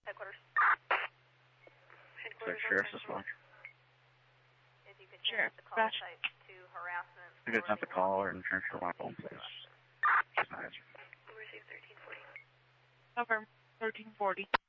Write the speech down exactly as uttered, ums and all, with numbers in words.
Headquarters. So Sheriff's this one. If you could Sheriff, change the call gotcha. type to harassment. You guys have to call or insurance for my phone, please. Just not answer. Receive thirteen forty. Confirm. thirteen forty.